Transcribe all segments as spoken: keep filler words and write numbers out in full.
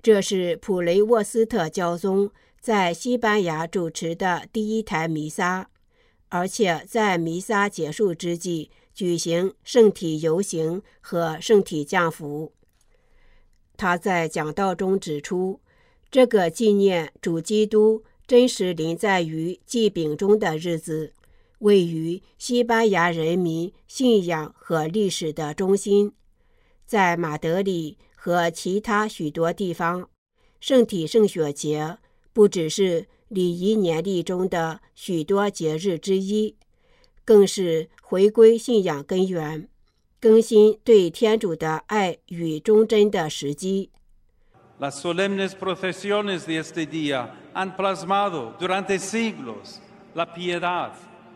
这是普雷沃斯特教宗在西班牙主持的第一台弥撒，而且在弥撒结束之际举行圣体游行和圣体降福。他在讲道中指出，这个纪念主基督真实临在于祭饼中的日子，位于西班牙人民信仰和历史的中心。在马德里和其他许多地方，圣体圣血节不只是礼仪年历中的许多节日之一，更是回归信仰根源，更新对天主的爱与忠贞的时机。 Las solemnes procesiones de este día han plasmado durante siglos la piedad,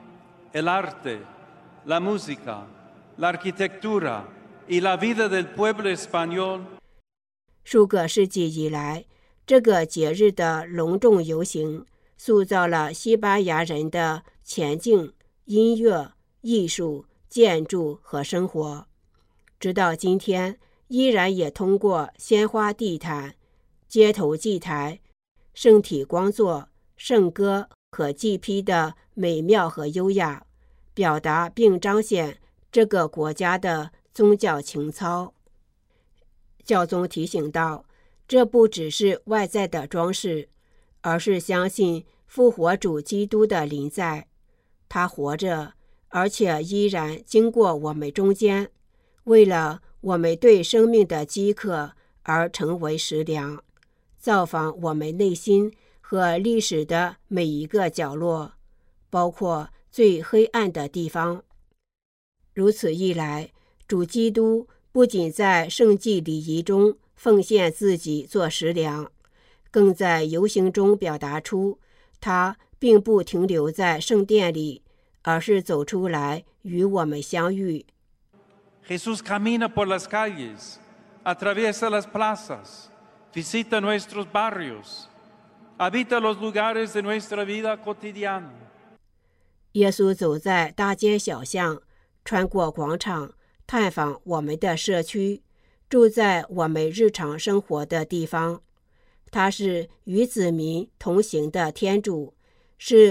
el arte, la música, la arquitectura y la vida del pueblo español。 数个世纪以来，这个节日的隆重游行塑造了西班牙人的前进、音乐、艺术、建筑和生活。直到今天，依然也通过鲜花地毯、街头祭台、圣体光座、圣歌和祭披的美妙和优雅，表达并彰显这个国家的宗教情操。教宗提醒道，这不只是外在的装饰，而是相信复活主基督的临在。他活着，而且依然经过我们中间，为了我们对生命的饥渴而成为食粮，造访我们内心和历史的每一个角落，包括最黑暗的地方。如此一来，主基督不仅在圣祭礼仪中奉献自己做食粮，更在游行中表达出他并不停留在圣殿里，而是走出来与我们相遇。 Jesús camina por las calles, atraviesa las plazas, visita nuestros barrios, habita los lugares de nuestra vida cotidiana。 耶稣走在大街小巷，穿过广场，探访我们的社区，住在我们日常生活的地方。他是与子民同行的天主，是